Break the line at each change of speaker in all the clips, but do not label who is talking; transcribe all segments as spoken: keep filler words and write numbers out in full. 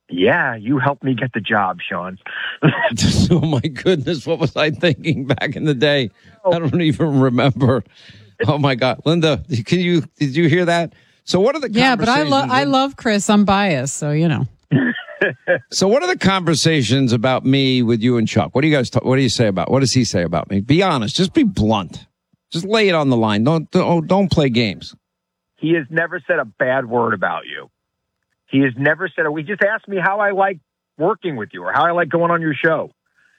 Yeah, you helped me get the job, Sean.
Oh, my goodness. What was I thinking back in the day? I don't even remember. Oh, my God. Linda, can you did you hear that? So what are the
Yeah, but I, lo- I love Chris. I'm biased, so, you know.
So what are the conversations about me with you and Chuck? What do you guys talk, what do you say about? What does he say about me? Be honest. Just be blunt. Just lay it on the line. Don't don't, don't play games.
He has never said a bad word about you. He has never said, he just asked me how I like working with you or how I like going on your show.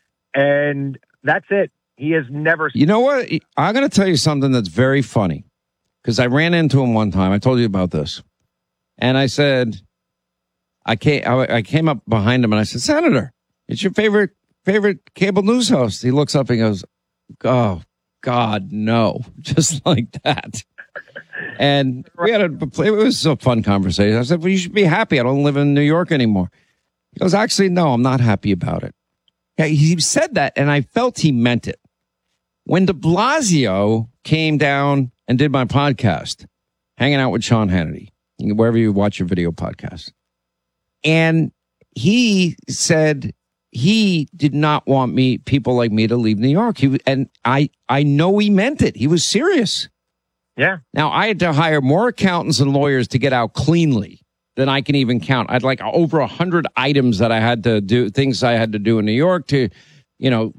And that's it. He has never.
You know what? I'm going to tell you something that's very funny because I ran into him one time. I told you about this. And I said, I came, I, I came up behind him and I said, Senator, it's your favorite, favorite cable news host. He looks up and goes, oh, God, no. Just like that. And we had a, it was a fun conversation. I said, well, you should be happy. I don't live in New York anymore. He goes, actually, no, I'm not happy about it. Yeah, he said that, and I felt he meant it. When de Blasio came down and did my podcast, hanging out with Sean Hannity, wherever you watch your video podcast, and he said he did not want me, people like me, to leave New York. He and I, I know he meant it. He was serious.
Yeah.
Now, I had to hire more accountants and lawyers to get out cleanly than I can even count. I'd like over a hundred items that I had to do, things I had to do in New York to, you know,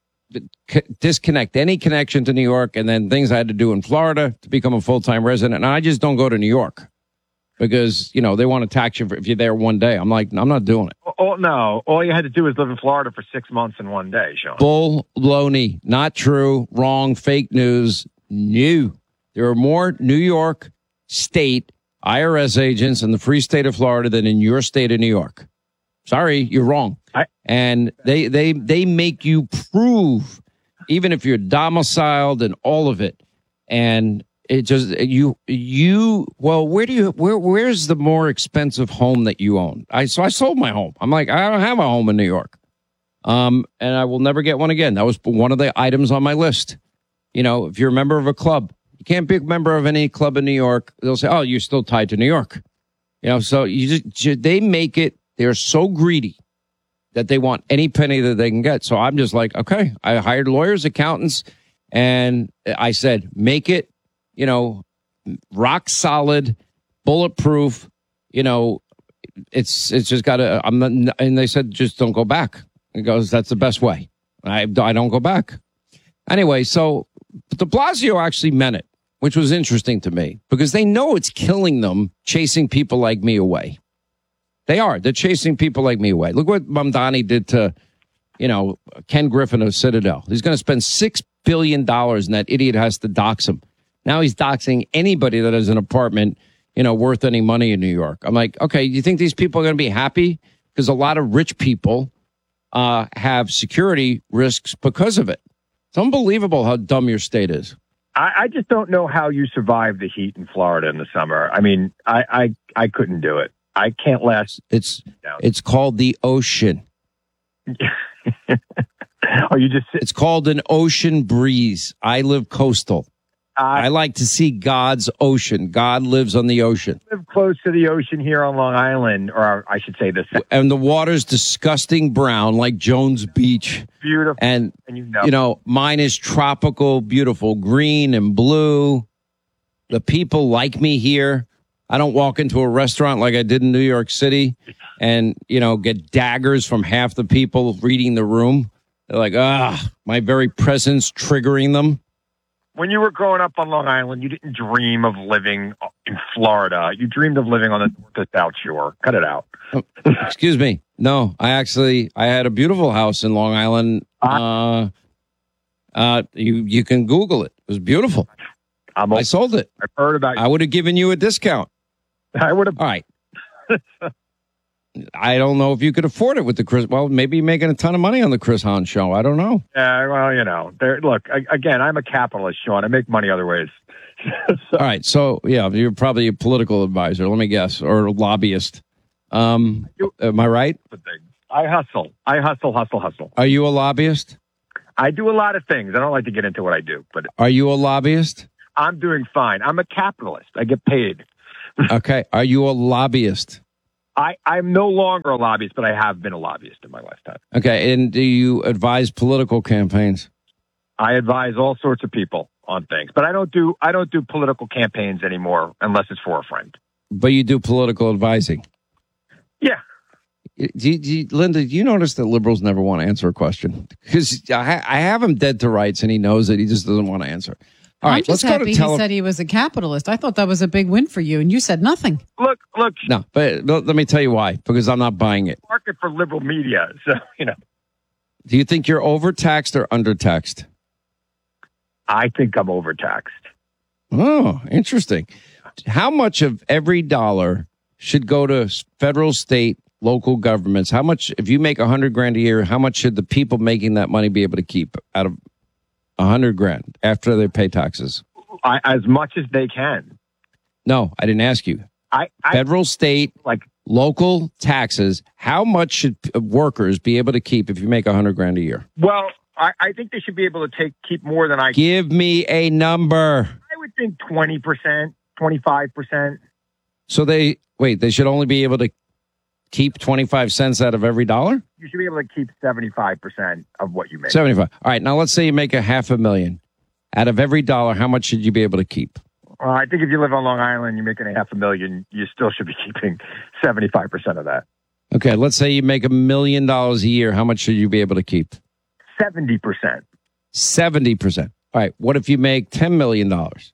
c- disconnect any connection to New York, and then things I had to do in Florida to become a full-time resident. And I just don't go to New York because, you know, they want to tax you if you're there one day. I'm like, I'm not doing it.
Oh, no. All you had to do was live in Florida for six months in one day, Sean.
Bull loney. Not true. Wrong. Fake news. New. There are more New York State I R S agents in the free state of Florida than in your state of New York. Sorry, you're wrong.
I,
and they, they, they make you prove, even if you're domiciled and all of it. And it just, you, you, well, where do you, where, where's the more expensive home that you own? I, so I sold my home. I'm like, I don't have a home in New York. Um, and I will never get one again. That was one of the items on my list. You know, if you're a member of a club, you can't be a member of any club in New York. They'll say, oh, you're still tied to New York. You know, so you just, they make it, they're so greedy that they want any penny that they can get. So I'm just like, okay, I hired lawyers, accountants, and I said, make it, you know, rock solid, bulletproof, you know, it's, it's just got to, I'm not, and they said, just don't go back. It goes, that's the best way. I, I don't go back. Anyway, so de Blasio actually meant it, which was interesting to me because they know it's killing them chasing people like me away. They are. They're chasing people like me away. Look what Mamdani did to, you know, Ken Griffin of Citadel. He's going to spend six billion dollars and that idiot has to dox him. Now he's doxing anybody that has an apartment, you know, worth any money in New York. I'm like, okay, you think these people are going to be happy? Because a lot of rich people uh, have security risks because of it. It's unbelievable how dumb your state is.
I, I just don't know how you survive the heat in Florida in the summer. I mean, I, I, I couldn't do it. I can't last.
It's it's called the ocean.
Are you just?
It's called an ocean breeze. I live coastal.
Uh,
I like to see God's ocean. God lives on the ocean.
I live close to the ocean here on Long Island, or I should say this.
And the water's disgusting brown, like Jones Beach.
Beautiful.
And,
and you know.
you know, mine is tropical, beautiful, green and blue. The people like me here. I don't walk into a restaurant like I did in New York City and, you know, get daggers from half the people reading the room. They're like, ah, my very presence triggering them.
When you were growing up on Long Island, you didn't dream of living in Florida. You dreamed of living on the North to South Shore. Cut it out.
Oh, excuse me. No, I actually, I had a beautiful house in Long Island. Uh, uh, you, you can Google it. It was beautiful.
I'm
I sold it.
I've heard about
I would have given you a discount.
I would have.
All right. I don't know if you could afford it with the Chris. Well, maybe you're making a ton of money on the Chris Hahn show. I don't know.
Yeah, uh, well, you know, there, look, I, again, I'm a capitalist, Sean. I make money other ways.
So. All right. So, yeah, you're probably a political advisor, let me guess, or a lobbyist. Um, am I right?
I hustle. I hustle, hustle, hustle.
Are you a lobbyist?
I do a lot of things. I don't like to get into what I do, but.
Are you a lobbyist?
I'm doing fine. I'm a capitalist. I get paid.
Okay. Are you a lobbyist?
I, I'm no longer a lobbyist, but I have been a lobbyist in my lifetime.
Okay. And do you advise political campaigns?
I advise all sorts of people on things, but I don't do I don't do political campaigns anymore unless it's for a friend.
But you do political advising.
Yeah.
Do you, do you, Linda, do you notice that liberals never want to answer a question? Because I, I have him dead to rights, and he knows it. He just doesn't want to answer. All
I'm
right,
just
let's
happy
go to tele-
he said he was a capitalist. I thought that was a big win for you, and you said nothing.
Look, look.
No, but let me tell you why. Because I'm not buying it.
Market for liberal media, so you know.
Do you think you're overtaxed or undertaxed?
I think I'm overtaxed.
Oh, interesting. How much of every dollar should go to federal, state, local governments? How much, if you make a hundred grand a year, how much should the people making that money be able to keep out of a hundred grand after they pay taxes?
I, as much as they can.
No, I didn't ask you.
I, I
federal, state,
like
local taxes. How much should workers be able to keep if you make a hundred grand a year?
Well, I, I think they should be able to take keep more than I.
Give me a number.
I would think twenty percent, twenty-five percent.
So they wait. They should only be able to keep twenty-five cents out of every dollar?
You should be able to keep seventy-five percent of what you make.
seventy-five. All right. Now let's say you make a half a million. Out of every dollar, how much should you be able to keep?
Well, I think if you live on Long Island, you're making a half a million, you still should be keeping seventy-five percent of that.
Okay. Let's say you make a million dollars a year. How much should you be able to keep?
seventy percent.
seventy percent. All right. What if you make ten million dollars?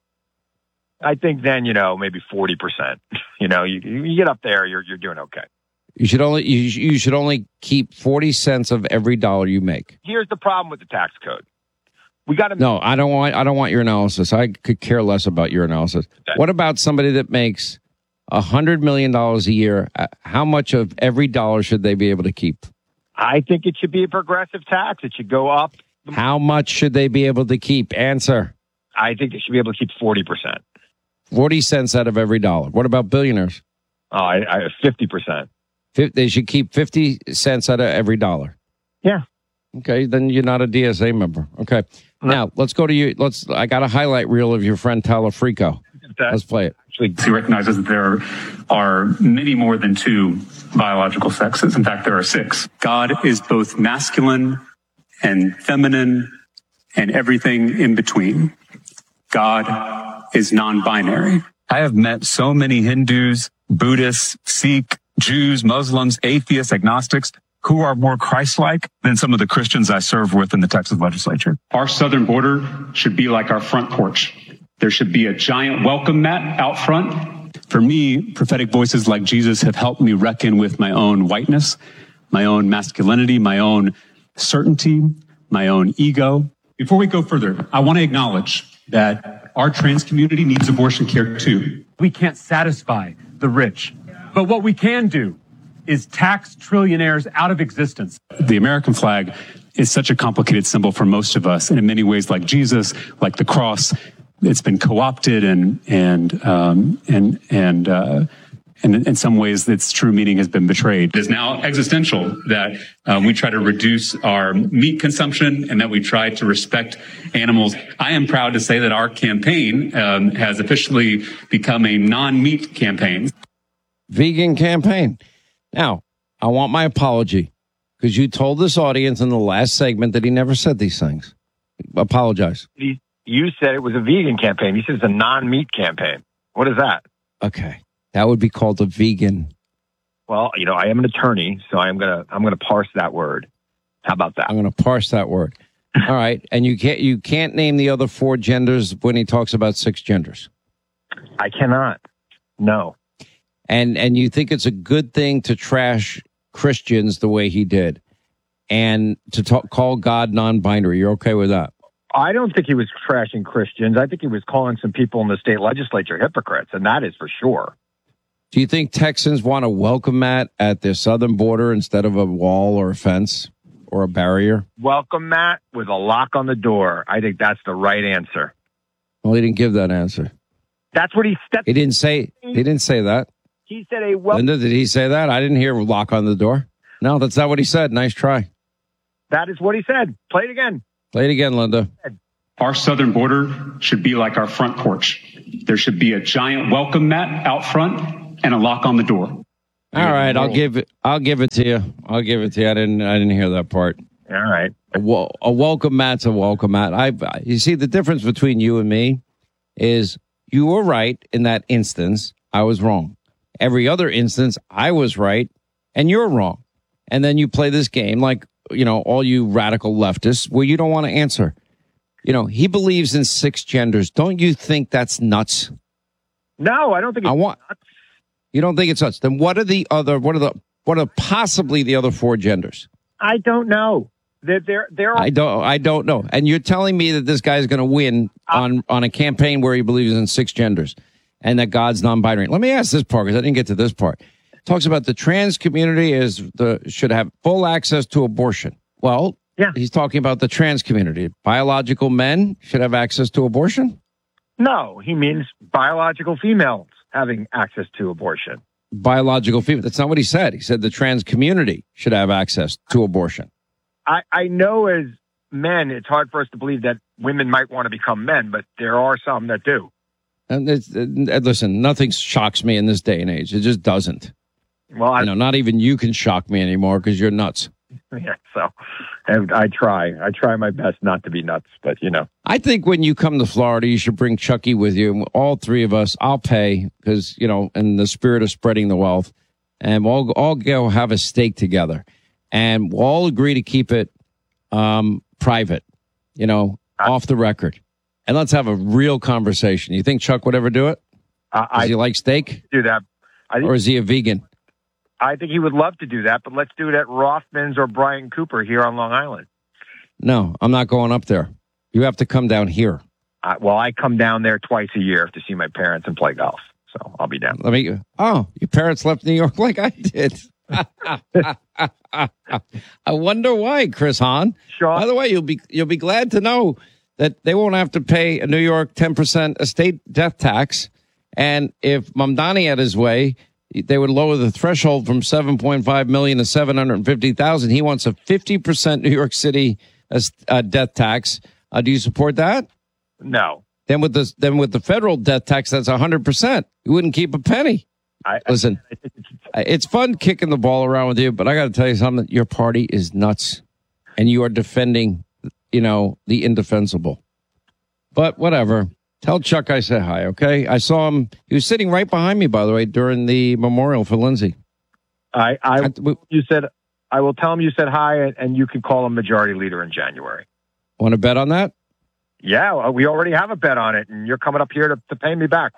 I think then, you know, maybe forty percent. You know, you, you get up there, you're you're doing okay.
You should only you, you should only keep forty cents of every dollar you make.
Here's the problem with the tax code. We got to
No, I don't want I don't want your analysis. I could care less about your analysis. Okay. What about somebody that makes a hundred million dollars a year? How much of every dollar should they be able to keep?
I think it should be a progressive tax. It should go up.
How much should they be able to keep? Answer.
I think they should be able to keep forty percent.
forty cents out of every dollar. What about billionaires?
Oh, I, I fifty percent.
They should keep fifty cents out of every dollar.
Yeah.
Okay, then you're not a D S A member. Okay. No. Now, let's go to you. Let's. I got a highlight reel of your friend Talafrico. Let's play it.
He recognizes that there are many more than two biological sexes. In fact, there are six. God is both masculine and feminine and everything in between. God is non-binary.
I have met so many Hindus, Buddhists, Sikh, Jews, Muslims, atheists, agnostics, who are more Christ-like than some of the Christians I serve with in the Texas legislature.
Our southern border should be like our front porch. There should be a giant welcome mat out front. For me, prophetic voices like Jesus have helped me reckon with my own whiteness, my own masculinity, my own certainty, my own ego. Before we go further, I want to acknowledge that our trans community needs abortion care too.
We can't satisfy the rich, but what we can do is tax trillionaires out of existence.
The American flag is such a complicated symbol for most of us, and in many ways, like Jesus, like the cross, it's been co-opted and and um, and and uh, and in some ways, its true meaning has been betrayed. It is now existential that um, we try to reduce our meat consumption and that we try to respect animals. I am proud to say that our campaign um, has officially become a non-meat campaign.
Vegan campaign. Now, I want my apology because you told this audience in the last segment that he never said these things. Apologize.
He, you said it was a vegan campaign. You said it's a non-meat campaign. What is that?
Okay. That would be called a vegan.
Well, you know, I am an attorney, so I'm gonna I'm gonna parse that word. How about that?
I'm gonna parse that word. All right. And you can't you can't name the other four genders when he talks about six genders.
I cannot. No.
And and you think it's a good thing to trash Christians the way he did, and to talk, call God non-binary. You're okay with that?
I don't think he was trashing Christians. I think he was calling some people in the state legislature hypocrites, and that is for sure.
Do you think Texans want a welcome mat at their southern border instead of a wall or a fence or a barrier?
Welcome mat with a lock on the door. I think that's the right answer.
Well, he didn't give that answer.
That's what he said.
He didn't say. He didn't say that.
He said a welcome.
Linda, did he say that? I didn't hear a lock on the door. No, that's not what he said. Nice try.
That is what he said. Play it again.
Play it again, Linda.
Our southern border should be like our front porch. There should be a giant welcome mat out front and a lock on the door.
All right, I'll give it. I'll give it to you. I'll give it to you. I didn't. I didn't hear that part.
All right.
A, wel- a welcome mat's a welcome mat. I. You see, the difference between you and me is you were right in that instance. I was wrong. Every other instance, I was right and you're wrong. And then you play this game like, you know, all you radical leftists where you don't want to answer. You know, he believes in six genders. Don't you think that's nuts?
No, I don't think it's
I want.
nuts.
You don't think it's nuts? Then what are the other? What are the? What are possibly the other four genders?
I don't know. There, there, there are.
I don't. I don't know. And you're telling me that this guy's going to win on on a campaign where he believes in six genders, and that God's non-binary. Let me ask this part because I didn't get to this part. It talks about the trans community is the should have full access to abortion. Well,
yeah,
he's talking about the trans community. Biological men should have access to abortion.
No, he means biological females having access to abortion.
Biological female. That's not what he said. He said the trans community should have access to abortion.
I, I know as men, it's hard for us to believe that women might want to become men, but there are some that do.
And it's, uh, listen, nothing shocks me in this day and age. It just doesn't.
Well, I
you know, not even you can shock me anymore because you're nuts.
Yeah, so and I try. I try my best not to be nuts, but you know.
I think when you come to Florida, you should bring Chucky with you. All three of us, I'll pay because, you know, in the spirit of spreading the wealth, and we'll all go have a steak together, and we'll all agree to keep it um, private, you know, I, off the record, and let's have a real conversation. You think Chuck would ever do it?
Uh,
Does
I
he like steak?
Do that, I think,
or is he a vegan?
I think he would love to do that, but let's do it at Rothman's or Brian Cooper here on Long Island.
No, I'm not going up there. You have to come down here.
Uh, well, I come down there twice a year to see my parents and play golf, so I'll be down.
Let me. Oh, your parents left New York like I did. I wonder why, Chris Hahn.
Sean,
by the way, you'll be you'll be glad to know that they won't have to pay a New York ten percent estate death tax, and if Mamdani had his way, they would lower the threshold from seven point five million to seven hundred fifty thousand. He wants a fifty percent New York City uh, death tax. Uh, do you support that?
No.
Then with the then with the federal death tax, that's one hundred percent. You wouldn't keep a penny.
I,
Listen, I, it's fun kicking the ball around with you, but I got to tell you something. Your party is nuts, and you are defending, you know, the indefensible. But whatever. Tell Chuck I said hi, okay? I saw him. He was sitting right behind me, by the way, during the memorial for Lindsay.
I, I,
I we,
you said, I will tell him you said hi, and, and you can call him majority leader in January.
Want to bet on that?
Yeah, we already have a bet on it, and you're coming up here to, to pay me back.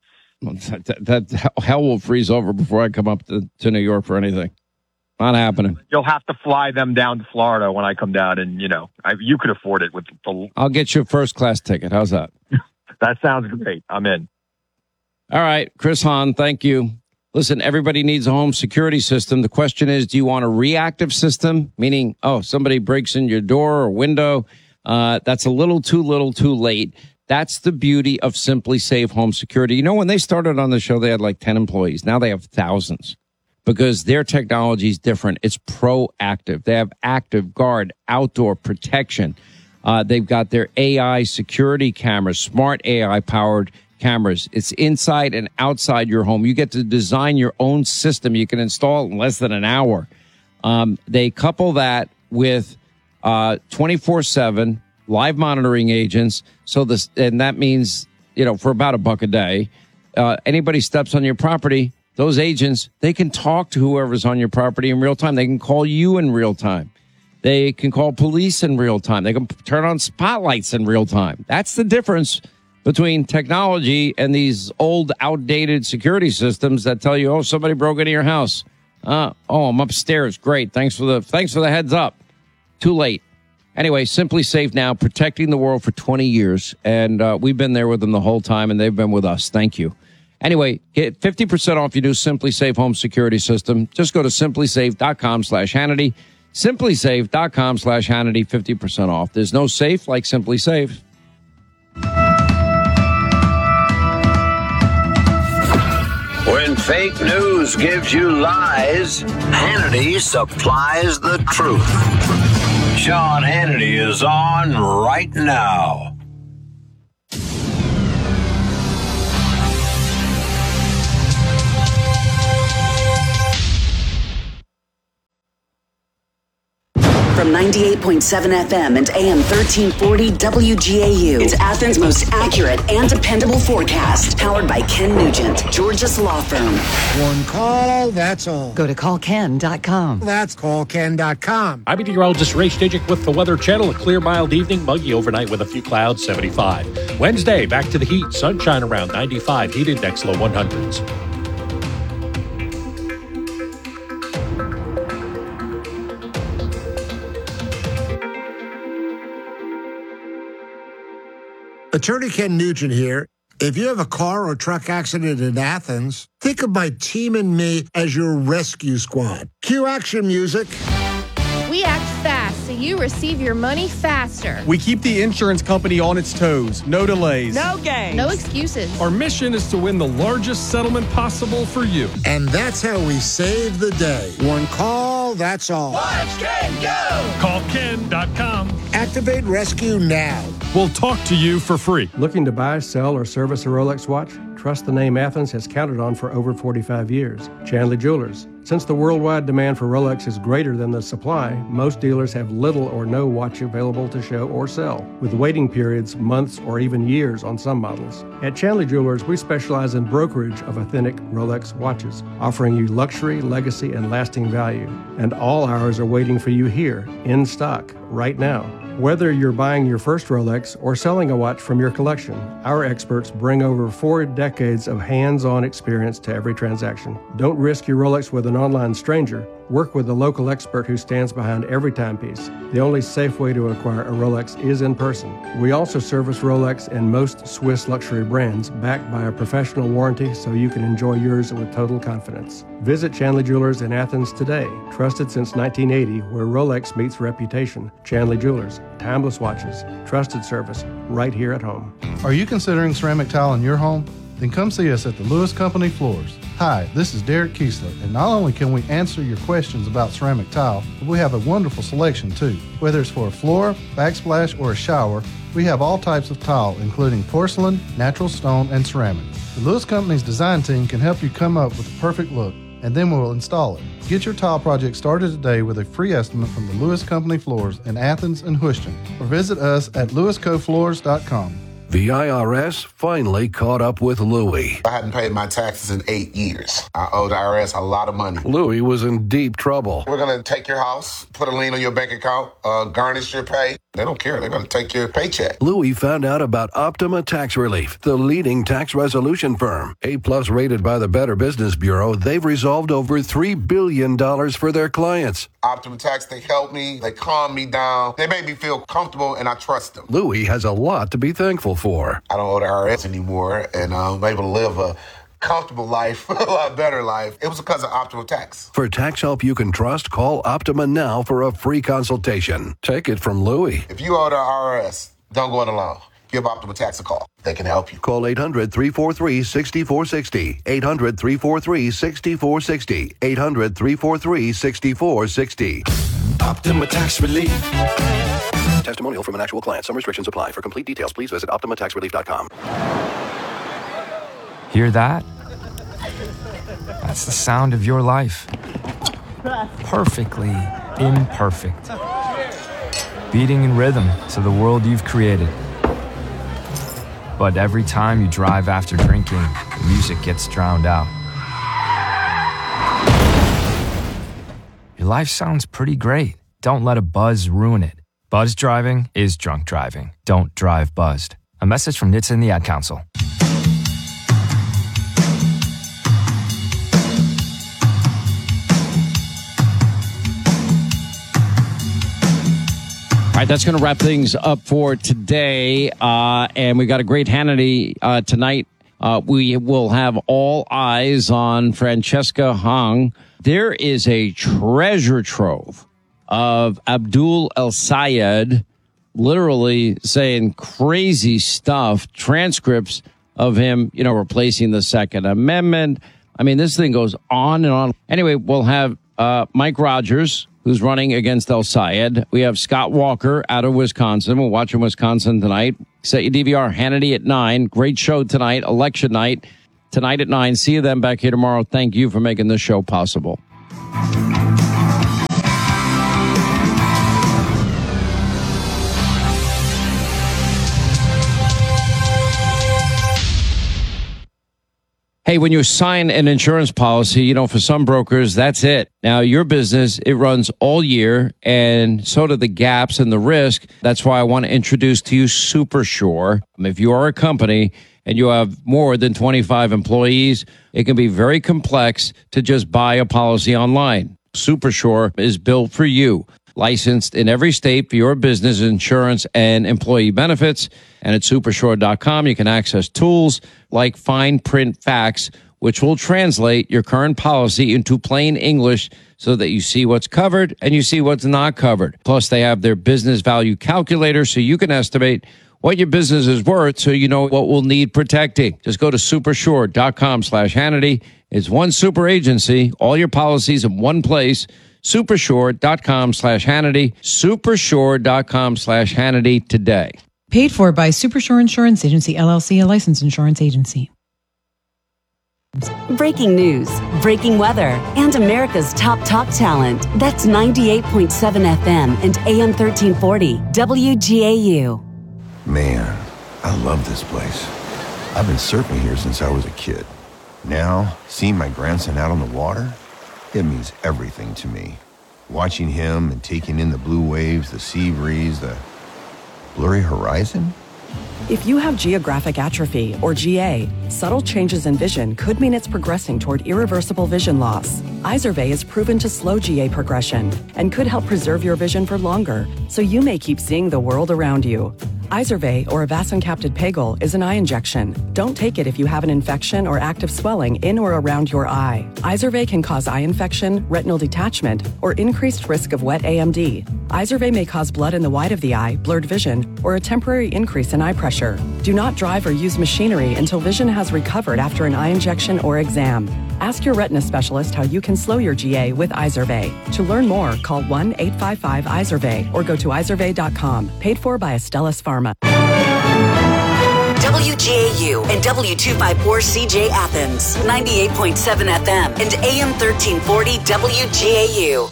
That, that, that hell will freeze over before I come up to, to New York for anything. Not happening.
You'll have to fly them down to Florida when I come down, and, you know, I, you could afford it with the...
I'll get you a first-class ticket. How's that?
That sounds great. I'm in.
All right, Chris Hahn, thank you. Listen, everybody needs a home security system. The question is, do you want a reactive system? Meaning, oh, somebody breaks in your door or window. Uh, that's a little too little too late. That's the beauty of Simply Safe Home Security. You know, when they started on the show, they had like ten employees. Now they have thousands because their technology is different. It's proactive. They have active guard, outdoor protection. Uh, they've got their A I security cameras, smart A I-powered cameras. It's inside and outside your home. You get to design your own system. You can install it in less than an hour. Um, they couple that with uh, twenty-four seven live monitoring agents. So this, and that means, you know, for about a buck a day, uh, anybody steps on your property, those agents, they can talk to whoever's on your property in real time. They can call you in real time. They can call police in real time. They can turn on spotlights in real time. That's the difference between technology and these old, outdated security systems that tell you, oh, somebody broke into your house. Uh, oh, I'm upstairs. Great. Thanks for the, thanks for the heads up. Too late. Anyway, Simply Safe now, protecting the world for twenty years. And uh, we've been there with them the whole time, and they've been with us. Thank you. Anyway, get fifty percent off your new Simply Safe home security system. Just go to simplysafe.com slash Hannity. simplysafe.com slash Hannity, fifty percent off. There's no safe like Simply Safe.
When fake news gives you lies, Hannity supplies the truth. Sean Hannity is on right now.
From ninety-eight point seven F M and A M thirteen forty W G A U. It's Athens' most accurate and dependable forecast. Powered by Ken Nugent, George's Law Firm.
One call, that's all.
Go to call ken dot com.
That's call ken dot com.
I'm meteorologist Ray Stajic with the Weather Channel. A clear, mild evening, muggy overnight with a few clouds, seventy-five. Wednesday, back to the heat, sunshine around ninety-five, heat index low one hundreds.
Attorney Ken Nugent here. If you have a car or truck accident in Athens, think of my team and me as your rescue squad. Cue action music.
We act fast so you receive your money faster.
We keep the insurance company on its toes. No delays.
No games. No excuses.
Our mission is to win the largest settlement possible for you.
And that's how we save the day. One call, that's all.
Watch Ken go!
call ken dot com.
Activate rescue now.
We'll talk to you for free.
Looking to buy, sell, or service a Rolex watch? Trust the name Athens has counted on for over forty-five years. Chandler Jewelers. Since the worldwide demand for Rolex is greater than the supply, most dealers have little or no watch available to show or sell, with waiting periods months or even years on some models. At Chandler Jewelers, we specialize in brokerage of authentic Rolex watches, offering you luxury, legacy, and lasting value. And all ours are waiting for you here, in stock, right now. Whether you're buying your first Rolex or selling a watch from your collection, our experts bring over four decades of hands-on experience to every transaction. Don't risk your Rolex with an online stranger. Work with a local expert who stands behind every timepiece. The only safe way to acquire a Rolex is in person. We also service Rolex and most Swiss luxury brands, backed by a professional warranty so you can enjoy yours with total confidence. Visit Chandler Jewelers in Athens today. Trusted since nineteen eighty, where Rolex meets reputation. Chandler Jewelers, timeless watches, trusted service, right here at home.
Are you considering ceramic tile in your home? Then come see us at the Lewis Company Floors. Hi, this is Derek Kiesler, and not only can we answer your questions about ceramic tile, but we have a wonderful selection too. Whether it's for a floor, backsplash, or a shower, we have all types of tile, including porcelain, natural stone, and ceramic. The Lewis Company's design team can help you come up with the perfect look, and then we'll install it. Get your tile project started today with a free estimate from the Lewis Company Floors in Athens and Houston, or visit us at lewis co floors dot com.
The I R S finally caught up with Louie.
I hadn't paid my taxes in eight years. I owed the I R S a lot of money.
Louie was in deep trouble.
We're going to take your house, put a lien on your bank account, uh, garnish your pay. They don't care. They're going to take your paycheck.
Louie found out about Optima Tax Relief, the leading tax resolution firm. A-plus rated by the Better Business Bureau, they've resolved over three billion dollars for their clients.
Optima Tax, they helped me. They calmed me down. They made me feel comfortable, and I trust them.
Louie has a lot to be thankful for.
I don't owe the I R S anymore, and I'm able to live a comfortable life, a lot better life. It was because of Optima Tax.
For tax help you can trust, call Optima now for a free consultation. Take it from Louie.
If you owe the I R S, don't go it alone. Give Optima Tax a call. They can help you.
Call eight hundred, three four three, six four six zero. eight hundred, three four three, six four six zero. eight hundred, three four three, six four six zero.
Optima Tax Relief.
Testimonial from an actual client. Some restrictions apply. For complete details, please visit optima tax relief dot com.
Hear that? That's the sound of your life. Perfectly imperfect. Beating in rhythm to the world you've created. But every time you drive after drinking, the music gets drowned out. Your life sounds pretty great. Don't let a buzz ruin it. Buzz driving is drunk driving. Don't drive buzzed. A message from N H T S A and the Ad Council.
All right, that's going to wrap things up for today. Uh, and we got a great Hannity uh, tonight. Uh, we will have all eyes on Francesca Hong. There is a treasure trove of Abdul El-Sayed literally saying crazy stuff, transcripts of him, you know, replacing the Second Amendment. I mean, this thing goes on and on. Anyway, we'll have uh, Mike Rogers, who's running against El-Sayed. We have Scott Walker out of Wisconsin. We're watching Wisconsin tonight. Set your D V R, Hannity at nine. Great show tonight, election night. Tonight at nine. See you then back here tomorrow. Thank you for making this show possible. Hey, when you sign an insurance policy, you know, for some brokers, that's it. Now, your business, it runs all year, and so do the gaps and the risk. That's why I want to introduce to you SuperSure. If you are a company and you have more than twenty-five employees, it can be very complex to just buy a policy online. SuperSure is built for you. Licensed in every state for your business insurance and employee benefits. And at supersure dot com, you can access tools like fine print facts, which will translate your current policy into plain English so that you see what's covered and you see what's not covered. Plus, they have their business value calculator so you can estimate what your business is worth so you know what will need protecting. Just go to supersure dot com slash Hannity. It's one super agency, all your policies in one place. supersure dot com slash Hannity. supersure dot com slash Hannity today.
Paid for by Supersure Insurance Agency, L L C, a licensed insurance agency.
Breaking news, breaking weather, and America's top top talent. That's ninety-eight point seven F M and A M thirteen forty W G A U.
Man, I love this place. I've been surfing here since I was a kid. Now, seeing my grandson out on the water, it means everything to me. Watching him and taking in the blue waves, the sea breeze, the blurry horizon.
If you have geographic atrophy, or G A, subtle changes in vision could mean it's progressing toward irreversible vision loss. Izervay is proven to slow G A progression and could help preserve your vision for longer, so you may keep seeing the world around you. Izervay, or avacincaptad pegol, is an eye injection. Don't take it if you have an infection or active swelling in or around your eye. Izervay can cause eye infection, retinal detachment, or increased risk of wet A M D. Izervay may cause blood in the white of the eye, blurred vision, or a temporary increase in eye pressure. Do not drive or use machinery until vision has recovered after an eye injection or exam. Ask your retina specialist how you can slow your G A with Izervay. To learn more, call one eight five five Izervay or go to izervay dot com. Paid for by Astellas Pharma.
W G A U and W two fifty-four C J Athens, ninety-eight point seven F M and A M thirteen forty W G A U.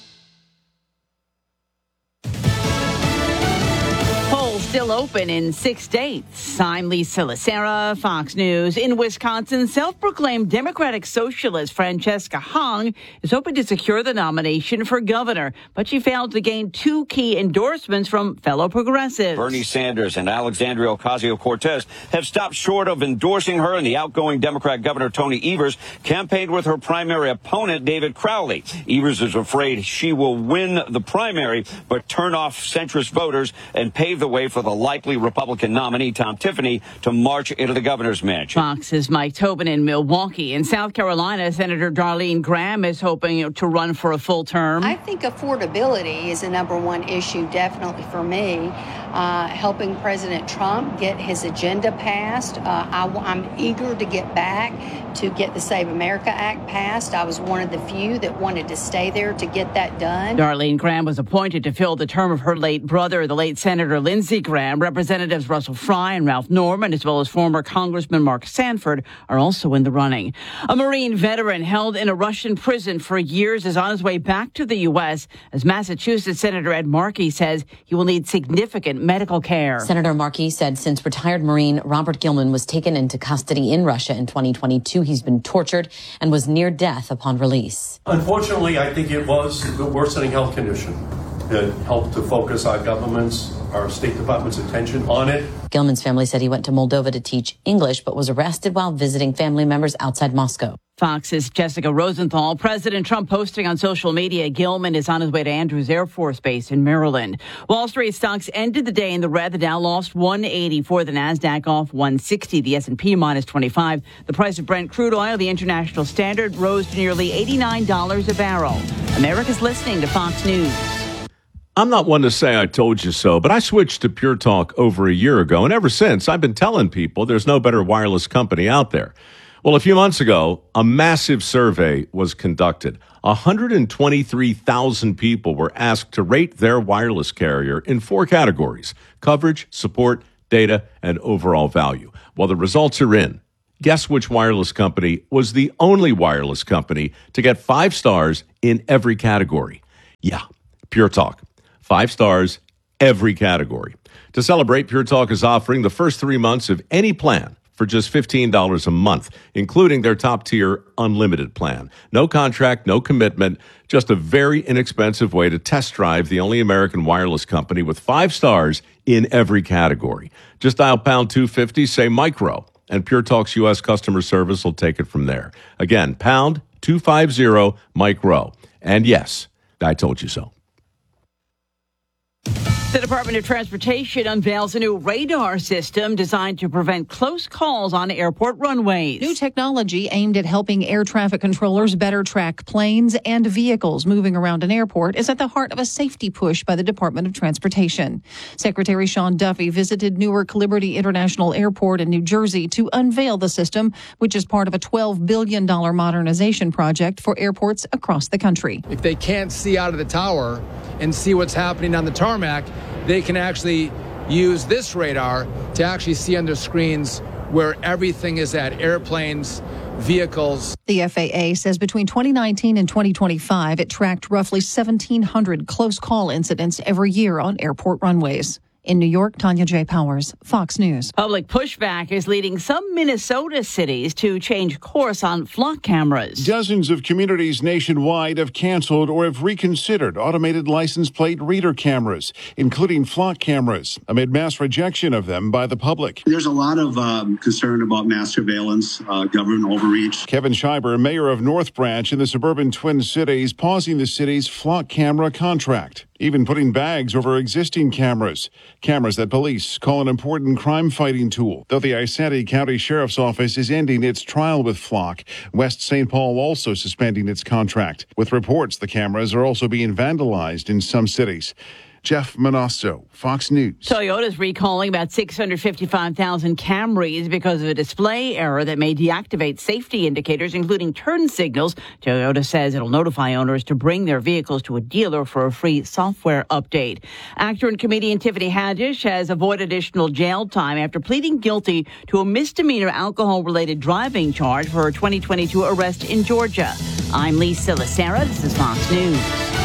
Still open in six states. I'm Lisa Lacera, Fox News. In Wisconsin, self-proclaimed Democratic Socialist Francesca Hong is hoping to secure the nomination for governor, but she failed to gain two key endorsements from fellow progressives.
Bernie Sanders and Alexandria Ocasio-Cortez have stopped short of endorsing her, and the outgoing Democrat Governor Tony Evers campaigned with her primary opponent, David Crowley. Evers is afraid she will win the primary, but turn off centrist voters and pave the way for the likely Republican nominee, Tom Tiffany, to march into the governor's mansion.
Fox's Mike Tobin in Milwaukee. In South Carolina, Senator Darlene Graham is hoping to run for a full term.
I think affordability is a number one issue, definitely for me. Uh, helping President Trump get his agenda passed. Uh, I, I'm eager to get back to get the Save America Act passed. I was one of the few that wanted to stay there to get that done.
Darlene Graham was appointed to fill the term of her late brother, the late Senator Lindsey Graham. Representatives Russell Fry and Ralph Norman, as well as former Congressman Mark Sanford, are also in the running. A Marine veteran held in a Russian prison for years is on his way back to the U S as Massachusetts Senator Ed Markey says he will need significant medical care.
Senator Markey said since retired Marine Robert Gilman was taken into custody in Russia in twenty twenty-two, he's been tortured and was near death upon release.
Unfortunately, I think it was the worsening health condition that helped to focus our government's, our State Department's attention on it.
Gilman's family said he went to Moldova to teach English, but was arrested while visiting family members outside Moscow.
Fox's Jessica Rosenthal. President Trump posting on social media Gilman is on his way to Andrews Air Force Base in Maryland. Wall Street stocks ended the day in the red. The Dow lost one eighty-four, the Nasdaq off one sixty, the S and P minus twenty-five. The price of Brent crude oil, the international standard, rose to nearly eighty-nine dollars a barrel. America's listening to Fox News.
I'm not one to say I told you so, but I switched to Pure Talk over a year ago, and ever since, I've been telling people there's no better wireless company out there. Well, a few months ago, a massive survey was conducted. one hundred twenty-three thousand people were asked to rate their wireless carrier in four categories: coverage, support, data, and overall value. Well, the results are in. Guess which wireless company was the only wireless company to get five stars in every category? Yeah, Pure Talk. Five stars, every category. To celebrate, Pure Talk is offering the first three months of any plan for just fifteen dollars a month, including their top-tier unlimited plan. No contract, no commitment, just a very inexpensive way to test drive the only American wireless company with five stars in every category. Just dial pound two fifty, say micro, and Pure Talk's U S customer service will take it from there. Again, pound two fifty, micro. And yes, I told you so.
The Department of Transportation unveils a new radar system designed to prevent close calls on airport runways.
New technology aimed at helping air traffic controllers better track planes and vehicles moving around an airport is at the heart of a safety push by the Department of Transportation. Secretary Sean Duffy visited Newark Liberty International Airport in New Jersey to unveil the system, which is part of a twelve billion dollars modernization project for airports across the country.
If they can't see out of the tower and see what's happening on the tarmac, they can actually use this radar to actually see on their screens where everything is at: airplanes, vehicles.
The F A A says between twenty nineteen and twenty twenty-five, it tracked roughly seventeen hundred close call incidents every year on airport runways. In New York, Tanya J. Powers, Fox News.
Public pushback is leading some Minnesota cities to change course on flock cameras.
Dozens of communities nationwide have canceled or have reconsidered automated license plate reader cameras, including flock cameras, amid mass rejection of them by the public.
There's a lot of um, concern about mass surveillance, uh, government overreach.
Kevin Schreiber, mayor of North Branch in the suburban Twin Cities, pausing the city's flock camera contract, even putting bags over existing cameras. Cameras that police call an important crime-fighting tool. Though the Isanti County Sheriff's Office is ending its trial with Flock, West Saint Paul also suspending its contract. With reports the cameras are also being vandalized in some cities. Jeff Manasso, Fox News.
Toyota's recalling about six hundred fifty-five thousand Camrys because of a display error that may deactivate safety indicators, including turn signals. Toyota says it'll notify owners to bring their vehicles to a dealer for a free software update. Actor and comedian Tiffany Haddish has avoided additional jail time after pleading guilty to a misdemeanor alcohol-related driving charge for her twenty twenty-two arrest in Georgia. I'm Lee Silasera. This is Fox News.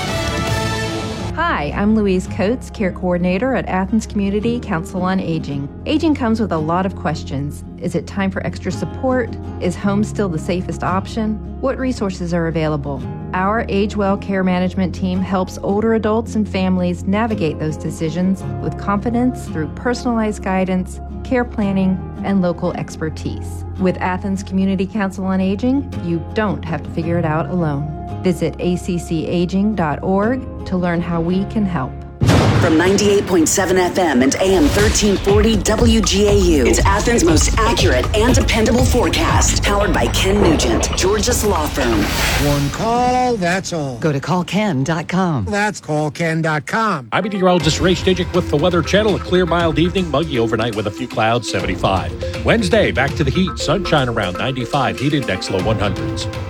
Hi, I'm Louise Coates, Care Coordinator at Athens Community Council on Aging. Aging comes with a lot of questions. Is it time for extra support? Is home still the safest option? What resources are available? Our Age Well Care Management team helps older adults and families navigate those decisions with confidence through personalized guidance, care planning, and local expertise. With Athens Community Council on Aging, you don't have to figure it out alone. Visit A C C aging dot org to learn how we can help.
From ninety-eight point seven F M and A M thirteen forty W G A U, it's Athens' most accurate and dependable forecast. Powered by Ken Nugent, Georgia's law firm.
One call, that's all.
Go to call ken dot com.
That's call ken dot com.
I'm meteorologist Ray Stijik with the Weather Channel. A clear, mild evening, muggy overnight with a few clouds, seventy-five. Wednesday, back to the heat. Sunshine around ninety-five. Heat index low one hundreds.